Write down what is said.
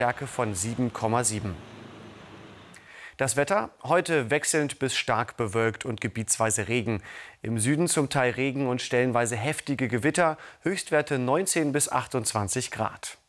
Stärke von 7,7. Das Wetter heute wechselnd bis stark bewölkt und gebietsweise Regen. Im Süden zum Teil Regen und stellenweise heftige Gewitter, Höchstwerte 19 bis 28 Grad.